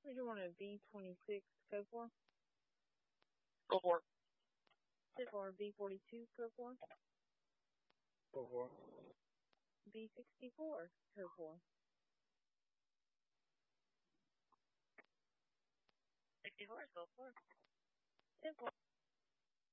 Would you want a B26 code for? Go for it. Or B42 code for? Go for it. B64 code for? 64, go for it. 10-4.